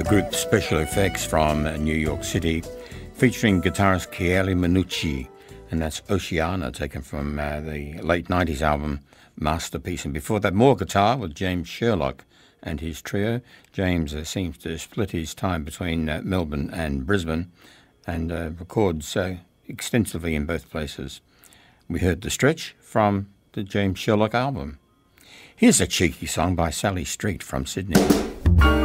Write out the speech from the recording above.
The group Special Effects from New York City, featuring guitarist Chieli Minucci, and that's Oceana, taken from the late 90s album Masterpiece. And before that, more guitar with James Sherlock and his trio. James seems to split his time between Melbourne and Brisbane and records extensively in both places. We heard The Stretch from the James Sherlock album. Here's a cheeky song by Sally Street from Sydney.